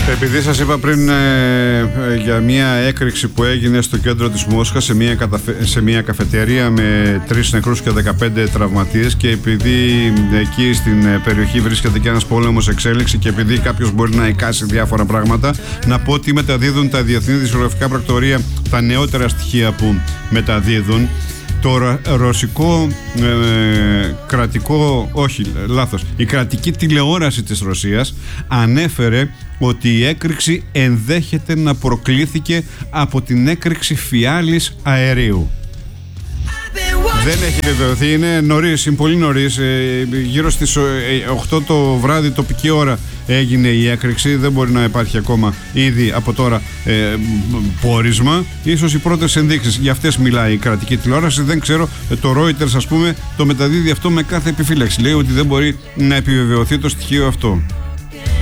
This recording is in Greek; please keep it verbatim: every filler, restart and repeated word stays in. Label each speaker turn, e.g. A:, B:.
A: Επειδή σας είπα πριν ε, ε, για μια έκρηξη που έγινε στο κέντρο της Μόσχας σε μια, καταφε... σε μια καφετέρια με τρεις νεκρούς και δεκαπέντε τραυματίες, και επειδή εκεί στην περιοχή βρίσκεται και ένας πόλεμος εξέλιξη και επειδή κάποιος μπορεί να εικάσει διάφορα πράγματα, να πω ότι μεταδίδουν τα διεθνή δημοσιογραφικά πρακτορεία τα νεότερα στοιχεία που μεταδίδουν. Το ρωσικό ε, κρατικό, όχι λάθος, η κρατική τηλεόραση της Ρωσίας ανέφερε ότι η έκρηξη ενδέχεται να προκλήθηκε από την έκρηξη φιάλης αερίου. Δεν έχει βεβαιωθεί, είναι νωρίς, είναι πολύ νωρίς, ε, γύρω στις οκτώ το βράδυ τοπική ώρα έγινε η έκρηξη, δεν μπορεί να υπάρχει ακόμα ήδη από τώρα ε, πόρισμα, ίσως οι πρώτες ενδείξεις, για αυτές μιλάει η κρατική τηλεόραση, δεν ξέρω, το Reuters ας πούμε το μεταδίδει αυτό με κάθε επιφύλαξη, λέει ότι δεν μπορεί να επιβεβαιωθεί το στοιχείο αυτό.